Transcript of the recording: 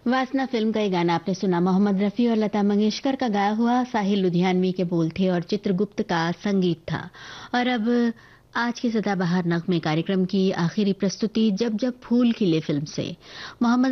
वासना फिल्म का ये गाना आपने सुना। मोहम्मद रफ़ी और लता मंगेशकर का गाया हुआ, साहिल लुधियानवी के बोल थे और चित्रगुप्त का संगीत था। और अब आज के सदाबहार नगमे कार्यक्रम की आखिरी प्रस्तुति जब जब फूल खिले फिल्म से। मोहम्मद